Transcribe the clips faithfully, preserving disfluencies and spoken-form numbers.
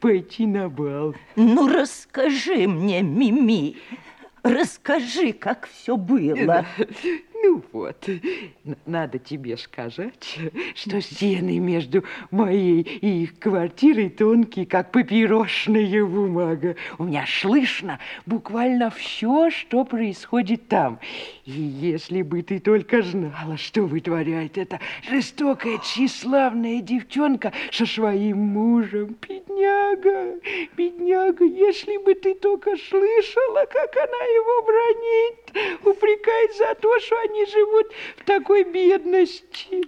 пойти на бал. Ну, расскажи мне, Мими, расскажи, как все было. Ну вот, надо тебе сказать, что стены между моей и их квартирой тонкие, как папиросная бумага. У меня слышно буквально все, что происходит там. И если бы ты только знала, что вытворяет эта жестокая, тщеславная девчонка со своим мужем. Бедняга, бедняга, если бы ты только слышала, как она его бронит, упрекает за то, что они Они живут в такой бедности.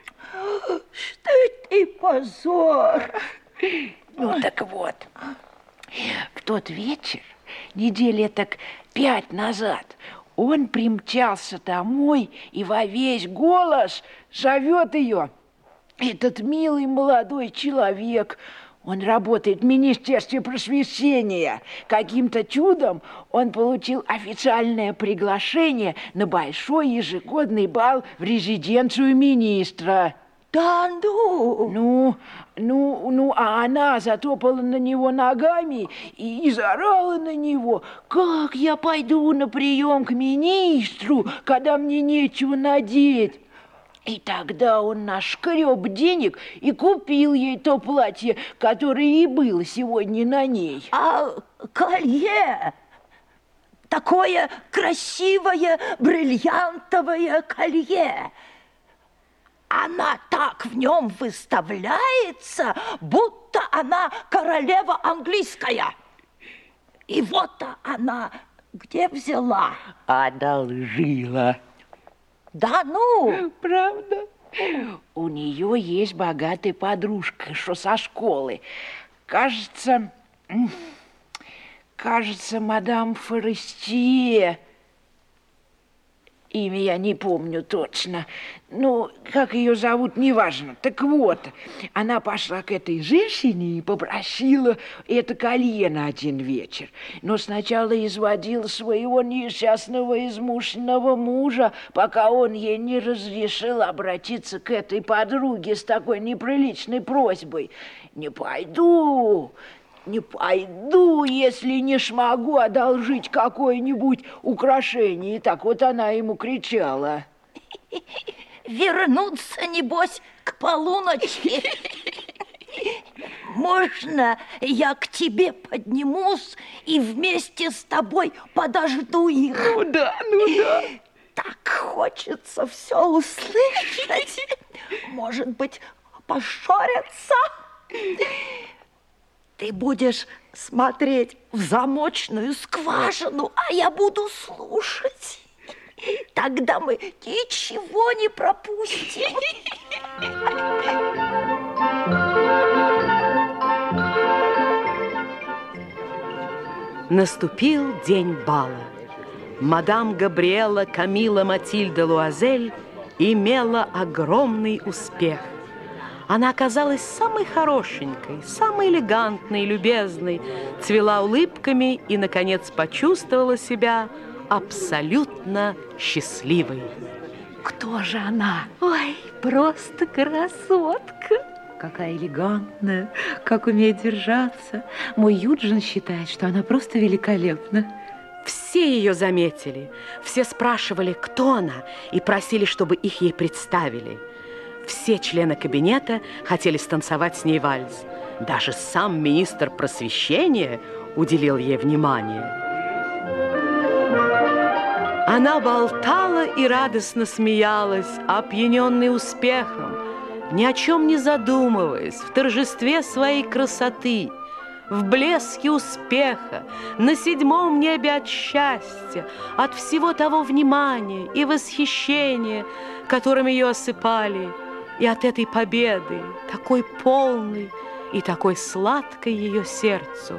Стыд и позор. Ну так вот, в тот вечер, недели так пять назад, он примчался домой и во весь голос зовет ее. Этот милый молодой человек, он работает в Министерстве просвещения. Каким-то чудом он получил официальное приглашение на большой ежегодный бал в резиденцию министра. Да ну! Ну, ну, ну, а она затопала на него ногами и, и заорала на него: «Как я пойду на прием к министру, когда мне нечего надеть?» И тогда он нашкреб денег и купил ей то платье, которое и было сегодня на ней. А колье? Такое красивое бриллиантовое колье. Она так в нем выставляется, будто она королева английская. И вот она где взяла? Одолжила. Да ну? Правда? У нее есть богатая подружка, что со школы. Кажется, кажется, мадам Форестье. Имя я не помню точно. Ну, как ее зовут, неважно. Так вот, она пошла к этой женщине и попросила это колье на один вечер. Но сначала изводила своего несчастного измученного мужа, пока он ей не разрешил обратиться к этой подруге с такой неприличной просьбой. «Не пойду, не пойду, если не смогу одолжить какое-нибудь украшение». И так вот она ему кричала. Вернуться, небось, к полуночи. Можно я к тебе поднимусь и вместе с тобой подожду их? Ну да, ну да. Так хочется все услышать. Может быть, поссорятся? Ты будешь смотреть в замочную скважину, а я буду слушать. Тогда мы ничего не пропустим. Наступил день бала. Мадам Габриэла Камилла Матильда Луазель имела огромный успех. Она оказалась самой хорошенькой, самой элегантной, любезной, цвела улыбками и, наконец, почувствовала себя абсолютно счастливой. Кто же она? Ой, просто красотка. Какая элегантная, как умеет держаться. Мой Юджин считает, что она просто великолепна. Все ее заметили, все спрашивали, кто она, и просили, чтобы их ей представили. Все члены кабинета хотели станцевать с ней вальс. Даже сам министр просвещения уделил ей внимание. Она болтала и радостно смеялась, опьяненная успехом, ни о чем не задумываясь, в торжестве своей красоты, в блеске успеха, на седьмом небе от счастья, от всего того внимания и восхищения, которым ее осыпали, и от этой победы, такой полной и такой сладкой ее сердцу.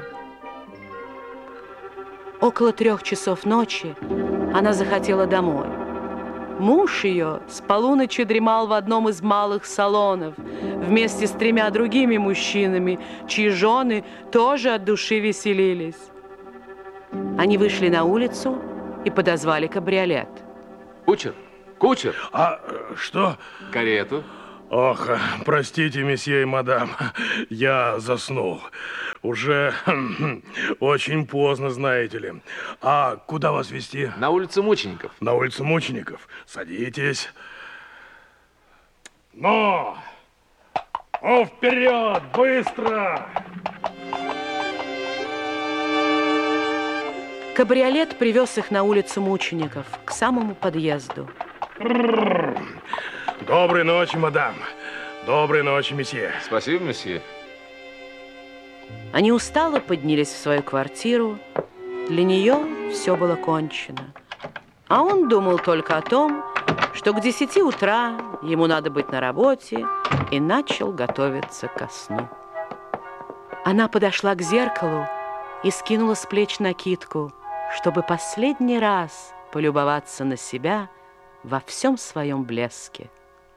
Около трех часов ночи она захотела домой. Муж ее с полуночи дремал в одном из малых салонов вместе с тремя другими мужчинами, чьи жены тоже от души веселились. Они вышли на улицу и подозвали кабриолет. Кучер, кучер! А что? Карету. Ох, простите, месье и мадам, я заснул. уже очень поздно, знаете ли. А куда вас везти? На улицу Мучеников. На улицу Мучеников. Садитесь. Ну, ну вперед, быстро! Кабриолет привез их на улицу Мучеников, к самому подъезду. Доброй ночи, мадам. Доброй ночи, месье. Спасибо, месье. Они устало поднялись в свою квартиру. Для нее все было кончено. А он думал только о том, что к десяти утра ему надо быть на работе, и начал готовиться ко сну. Она подошла к зеркалу и скинула с плеч накидку, чтобы последний раз полюбоваться на себя во всем своем блеске.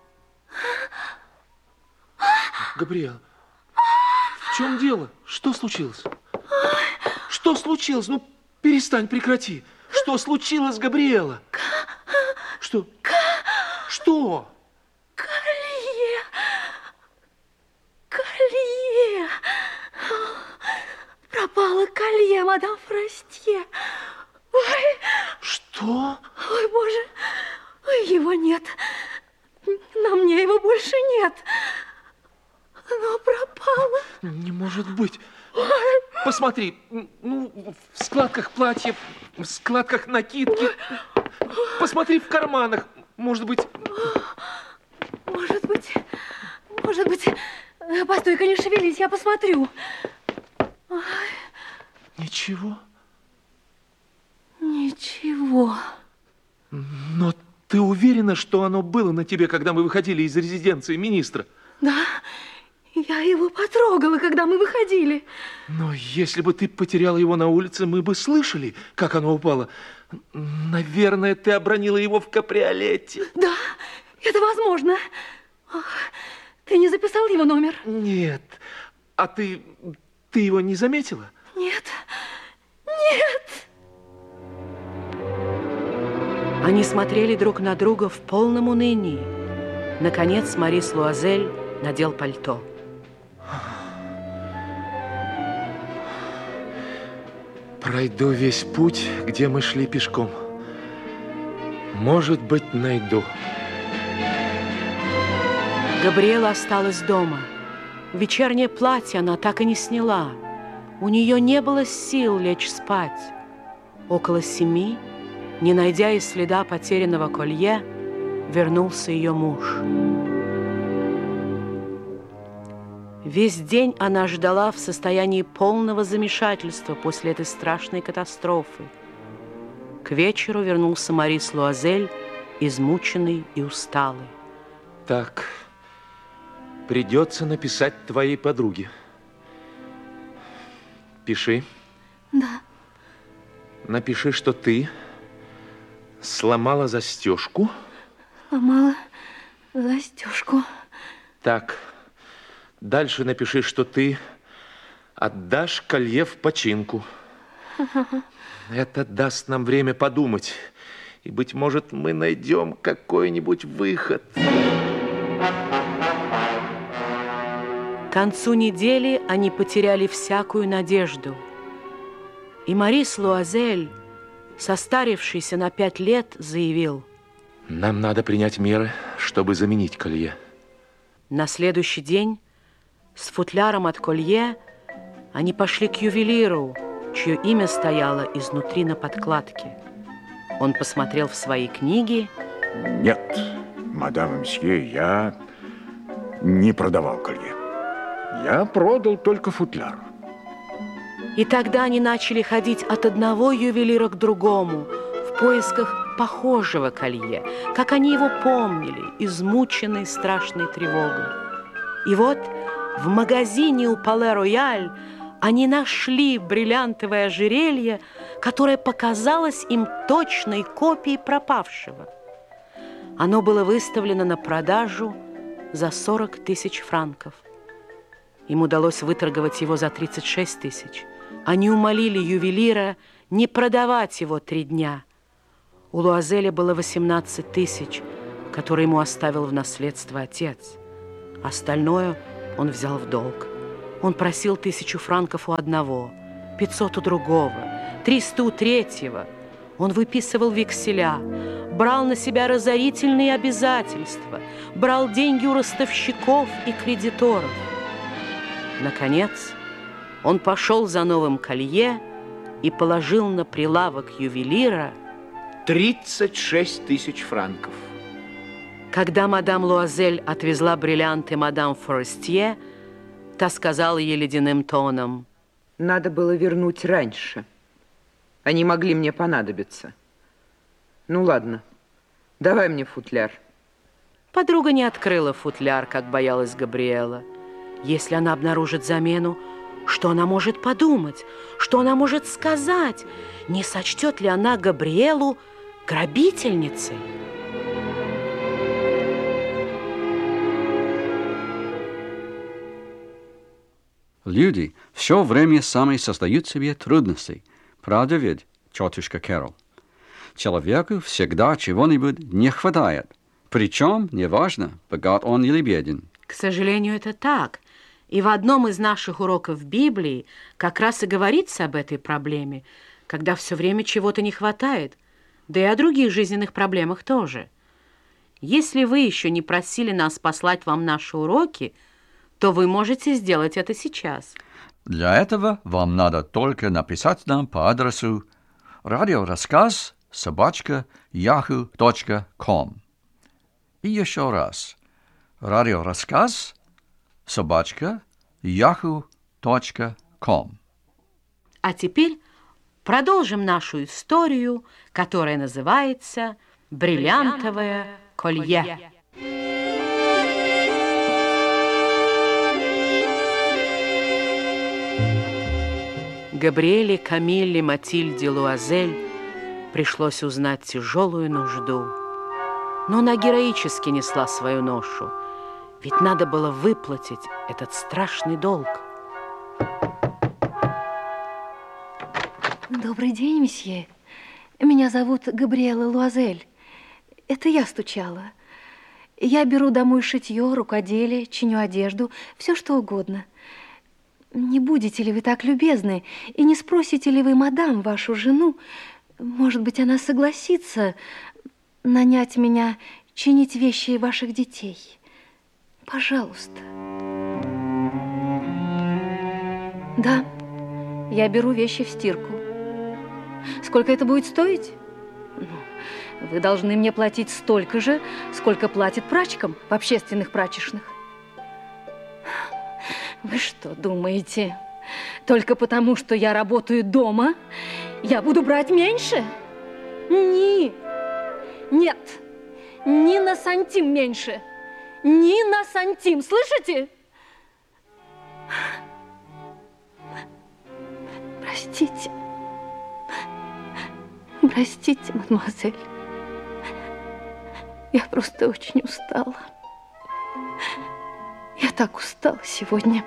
Габриэл, в чем дело? Что случилось? Что случилось? Ну, перестань, прекрати. Что случилось, Габриэла? Что? Что? Колье! Колье! Пропало колье, мадам Фростье. Ой! Что? Ой, боже! Ой, его нет. На мне его больше нет. Оно пропало. Не может быть. Посмотри, ну, в складках платья, в складках накидки. Посмотри в карманах. Может быть... Может быть... Может быть... Постой-ка, не шевелись, я посмотрю. Ой. Ничего? Ничего. Но ты уверена, что оно было на тебе, когда мы выходили из резиденции министра? Да, я его потрогала, когда мы выходили. Но если бы ты потеряла его на улице, мы бы слышали, как оно упало. Наверное, ты обронила его в кабриолете. Да, это возможно. Ты не записал его номер? Нет. А ты, ты его не заметила? Нет, нет. Они смотрели друг на друга в полном унынии. Наконец Морис Луазель надел пальто. Пройду весь путь, где мы шли пешком. Может быть, найду. Габриэла осталась дома. Вечернее платье она так и не сняла. У нее не было сил лечь спать. Около семи, не найдя и следа потерянного колье, вернулся ее муж. Весь день она ждала в состоянии полного замешательства после этой страшной катастрофы. К вечеру вернулся Морис Луазель, измученный и усталый. Так, придется написать твоей подруге. Пиши. Да. Напиши, что ты сломала застежку. Сломала застежку. Так. Дальше напиши, что ты отдашь колье в починку. Это даст нам время подумать. И, быть может, мы найдем какой-нибудь выход. К концу недели они потеряли всякую надежду. И Морис Луазель, состарившийся на пять лет, заявил: нам надо принять меры, чтобы заменить колье. На следующий день с футляром от колье они пошли к ювелиру, чье имя стояло изнутри на подкладке. Он посмотрел в свои книги. Нет, мадам и мсье, я не продавал колье. Я продал только футляр. И тогда они начали ходить от одного ювелира к другому в поисках похожего колье, как они его помнили, измученные страшной тревогой. И вот в магазине у Пале-Рояль они нашли бриллиантовое ожерелье, которое показалось им точной копией пропавшего. Оно было выставлено на продажу за сорок тысяч франков. Им удалось выторговать его за тридцать шесть тысяч. Они умолили ювелира не продавать его три дня. У Луазеля было восемнадцать тысяч, которые ему оставил в наследство отец. Остальное он взял в долг. Он просил тысячу франков у одного, пятьсот у другого, триста у третьего. Он выписывал векселя, брал на себя разорительные обязательства, брал деньги у ростовщиков и кредиторов. Наконец, он пошел за новым колье и положил на прилавок ювелира тридцать шесть тысяч франков. Когда мадам Луазель отвезла бриллианты мадам Форестье, та сказала ей ледяным тоном: надо было вернуть раньше. Они могли мне понадобиться. Ну ладно, давай мне футляр. Подруга не открыла футляр, как боялась Габриэла. Если она обнаружит замену, что она может подумать? Что она может сказать? Не сочтет ли она Габриэлу грабительницей? Люди все время сами создают себе трудности. Правда ведь, тетушка Кэрол? Человеку всегда чего-нибудь не хватает. Причем, неважно, богат он или беден. К сожалению, это так. И в одном из наших уроков Библии как раз и говорится об этой проблеме, когда все время чего-то не хватает, да и о других жизненных проблемах тоже. Если вы еще не просили нас послать вам наши уроки, то вы можете сделать это сейчас. Для этого вам надо только написать нам по адресу радиорассказ собака яху точка ком. И еще раз. Радиорассказ собака яху точка ком. А теперь продолжим нашу историю, которая называется «Бриллиантовое колье». Габриэле Камилле Матильде Луазель пришлось узнать тяжелую нужду. Но она героически несла свою ношу, ведь надо было выплатить этот страшный долг. Добрый день, месье. Меня зовут Габриэла Луазель. Это я стучала. Я беру домой шитье, рукоделие, чиню одежду, все что угодно. Не будете ли вы так любезны и не спросите ли вы мадам, вашу жену, может быть, она согласится нанять меня чинить вещи ваших детей? Пожалуйста. Да, я беру вещи в стирку. Сколько это будет стоить? Ну, вы должны мне платить столько же, сколько платят прачкам в общественных прачечных. Вы что думаете, только потому, что я работаю дома, я буду брать меньше? Ни, нет, ни на сантим меньше, ни на сантим, слышите? Простите, простите, мадемуазель, я просто очень устала. Я так устала сегодня.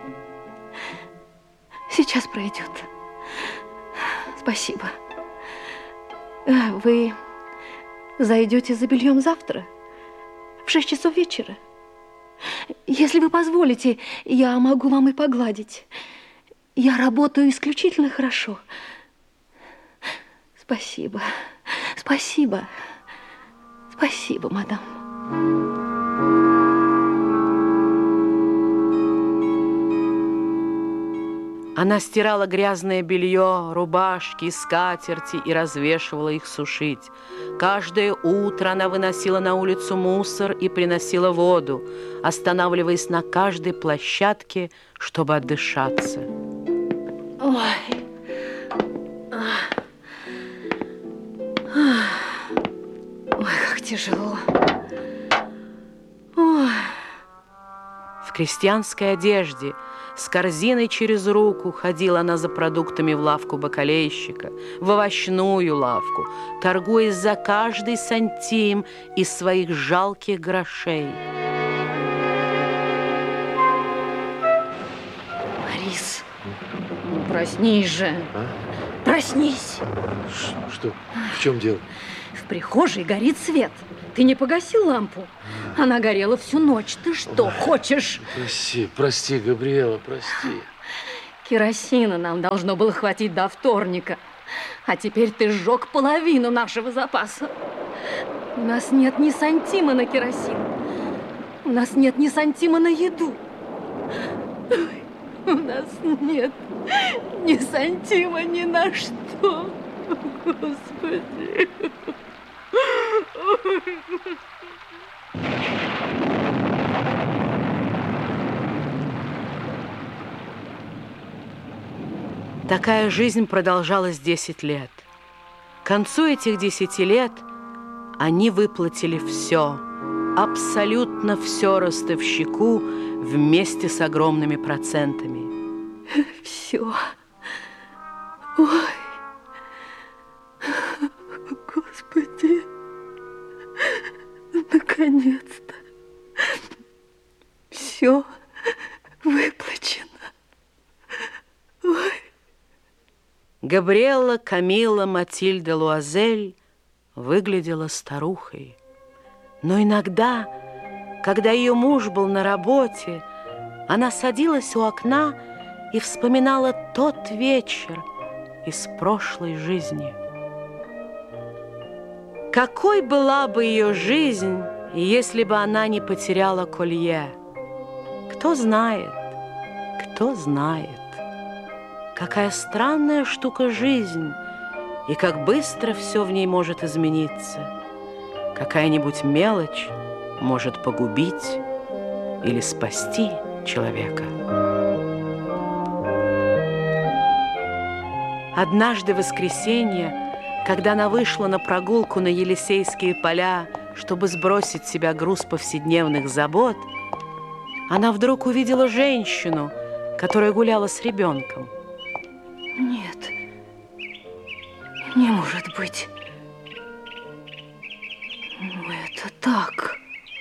Сейчас пройдет. Спасибо. Вы зайдете за бельем завтра в шесть часов вечера? Если вы позволите, я могу вам и погладить. Я работаю исключительно хорошо. Спасибо. Спасибо. Спасибо, мадам. Она стирала грязное белье, рубашки, скатерти и развешивала их сушить. Каждое утро она выносила на улицу мусор и приносила воду, останавливаясь на каждой площадке, чтобы отдышаться. Ой. Ой, как тяжело. Ой. В крестьянской одежде, с корзиной через руку, ходила она за продуктами в лавку бакалейщика, в овощную лавку, торгуясь за каждый сантим из своих жалких грошей. Борис, ну проснись же. А? Проснись. Ш- Что? В чем дело? В прихожей горит свет. Ты не погасил лампу? Она горела всю ночь. Ты что, хочешь? Прости, прости, Габриэла, прости. Керосина нам должно было хватить до вторника. А теперь ты сжег половину нашего запаса. У нас нет ни сантима на керосин. У нас нет ни сантима на еду. У нас нет ни сантима ни на что. Господи. Такая жизнь продолжалась десять лет. К концу этих десяти лет они выплатили все, абсолютно все ростовщику вместе с огромными процентами. Все. Ой, Господи, наконец-то все выплачено. Ой. Габриэлла Камилла Матильда Луазель выглядела старухой. Но иногда, когда ее муж был на работе, она садилась у окна и вспоминала тот вечер из прошлой жизни. Какой была бы ее жизнь, если бы она не потеряла колье? Кто знает, кто знает. Какая странная штука жизнь, и как быстро все в ней может измениться. Какая-нибудь мелочь может погубить или спасти человека. Однажды в воскресенье, когда она вышла на прогулку на Елисейские поля, чтобы сбросить с себя груз повседневных забот, она вдруг увидела женщину, которая гуляла с ребенком. Нет, не может быть. Ну, это так.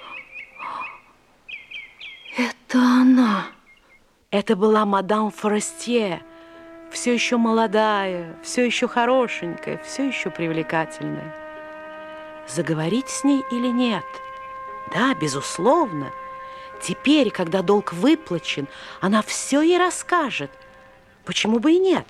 Это она. Это была мадам Форестье, все еще молодая, все еще хорошенькая, все еще привлекательная. Заговорить с ней или нет? Да, безусловно. Теперь, когда долг выплачен, она все ей расскажет. Почему бы и нет?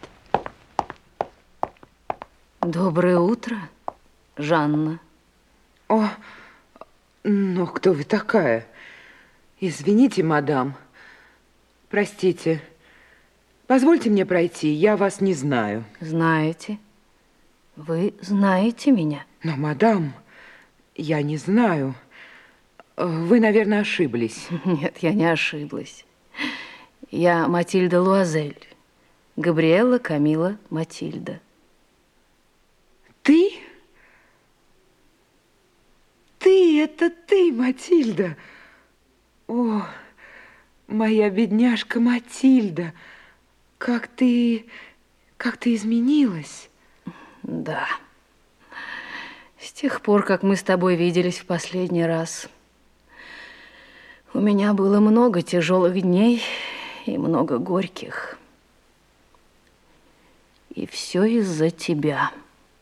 Доброе утро, Жанна. О, ну кто вы такая? Извините, мадам. Простите. Позвольте мне пройти, я вас не знаю. Знаете? Вы знаете меня? Но, мадам, я не знаю. Вы, наверное, ошиблись. Нет, я не ошиблась. Я Матильда Луазель. Габриэлла Камилла Матильда. Ты? Ты, это ты, Матильда. О, моя бедняжка Матильда. Как ты, как ты изменилась. Да. С тех пор, как мы с тобой виделись в последний раз, у меня было много тяжелых дней и много горьких. И все из-за тебя.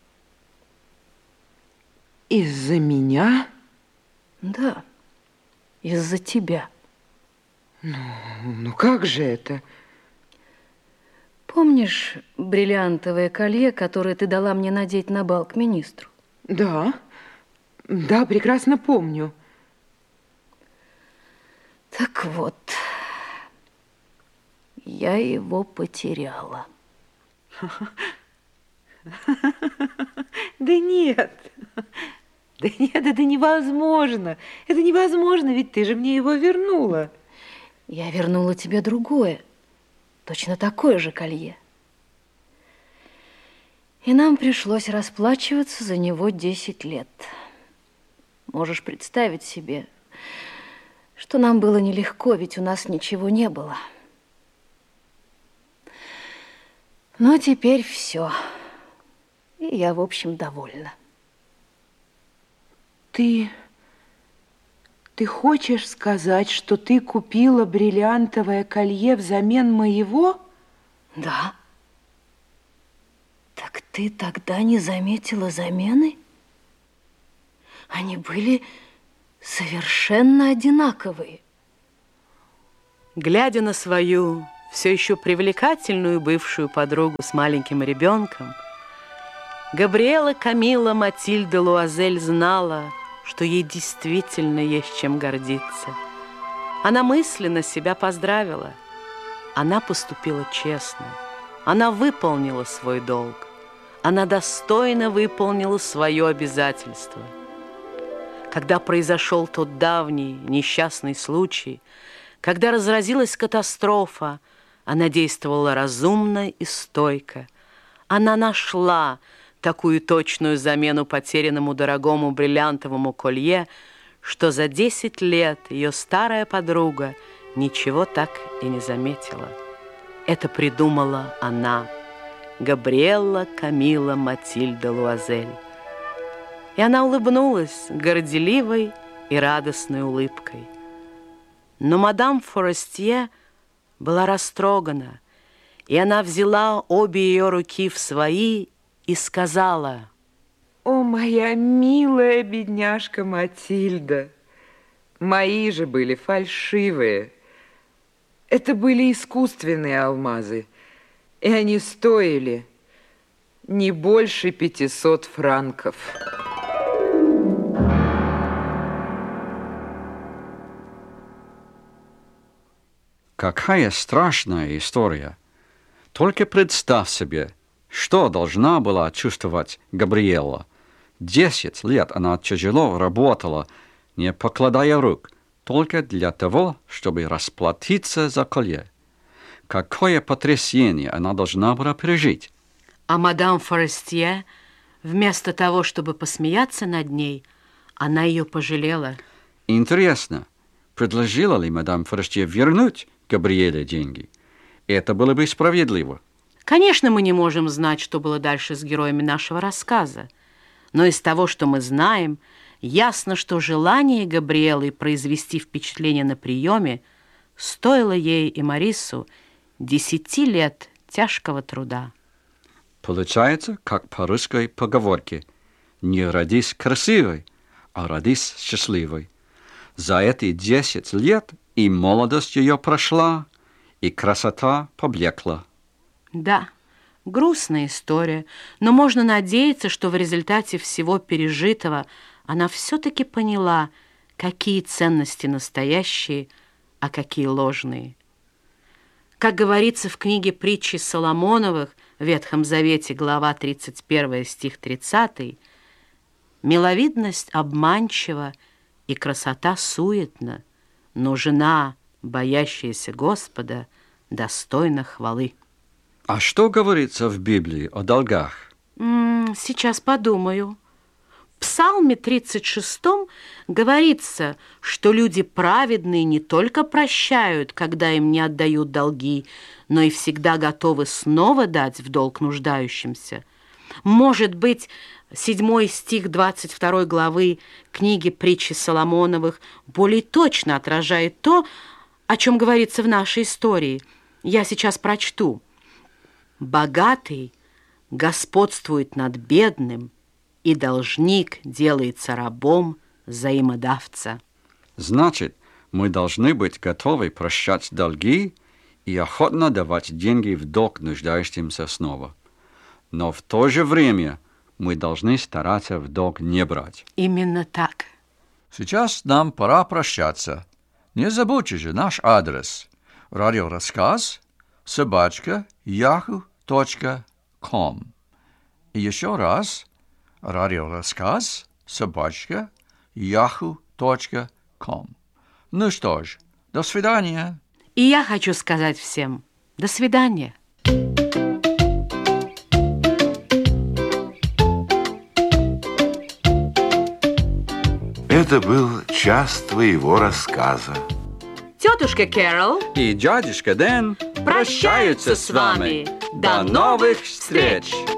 Из-за меня? Да, из-за тебя. Ну, ну как же это? Помнишь бриллиантовое колье, которое ты дала мне надеть на бал к министру? Да, да, прекрасно помню. Так вот, я его потеряла. Да нет, да нет, это невозможно. Это невозможно, ведь ты же мне его вернула. Я вернула тебе другое, точно такое же колье. И нам пришлось расплачиваться за него десять лет. Можешь представить себе, что нам было нелегко, ведь у нас ничего не было. Но теперь все. И я, в общем, довольна. Ты... Ты хочешь сказать, что ты купила бриллиантовое колье взамен моего? Да. Так ты тогда не заметила замены? Они были совершенно одинаковые. Глядя на свою все еще привлекательную бывшую подругу с маленьким ребенком, Габриэла Камилла Матильда Луазель знала, что ей действительно есть чем гордиться. Она мысленно себя поздравила. Она поступила честно. Она выполнила свой долг. Она достойно выполнила свое обязательство. Когда произошел тот давний несчастный случай, когда разразилась катастрофа, она действовала разумно и стойко. Она нашла такую точную замену потерянному дорогому бриллиантовому колье, что за десять лет ее старая подруга ничего так и не заметила. Это придумала она, Габриэла Камилла Матильда Луазель. И она улыбнулась горделивой и радостной улыбкой. Но мадам Форестье была растрогана, и она взяла обе ее руки в свои и сказала: «О, моя милая бедняжка Матильда, мои же были фальшивые. Это были искусственные алмазы, и они стоили не больше пятисот франков». Какая страшная история. Только представь себе, что должна была чувствовать Габриэла. Десять лет она тяжело работала, не покладая рук, только для того, чтобы расплатиться за колье. Какое потрясение она должна была пережить. А мадам Форестье, вместо того, чтобы посмеяться над ней, она ее пожалела. Интересно, предложила ли мадам Форестье вернуть Габриэле деньги? Это было бы справедливо. Конечно, мы не можем знать, что было дальше с героями нашего рассказа. Но из того, что мы знаем, ясно, что желание Габриэлы произвести впечатление на приеме стоило ей и Марису десяти лет тяжкого труда. Получается, как по русской поговорке: не родись красивой, а родись счастливой. За эти десять лет и молодость ее прошла, и красота поблекла. Да, грустная история, но можно надеяться, что в результате всего пережитого она все-таки поняла, какие ценности настоящие, а какие ложные. Как говорится в книге притчи Соломоновых в Ветхом Завете, глава тридцать один, стих тридцатый, «Миловидность обманчива и красота суетна, но жена, боящаяся Господа, достойна хвалы». А что говорится в Библии о долгах? М-м, сейчас подумаю. В Псалме тридцать шестом говорится, что люди праведные не только прощают, когда им не отдают долги, но и всегда готовы снова дать в долг нуждающимся. Может быть, седьмой стих двадцать второй главы книги притчи Соломоновых более точно отражает то, о чем говорится в нашей истории. Я сейчас прочту. «Богатый господствует над бедным, и должник делается рабом взаимодавца». Значит, мы должны быть готовы прощать долги и охотно давать деньги в долг нуждающимся снова. Но в то же время мы должны стараться в долг не брать. Именно так. Сейчас нам пора прощаться. Не забудьте же наш адрес. Радиорассказ собачка яху точка ком. И еще раз. Радиорассказ собачка яху точка ком. Ну что ж, до свидания. И я хочу сказать всем до свидания. Это был час твоего рассказа. Тетушка Кэрол и дядюшка Дэн прощаются с вами. До новых встреч!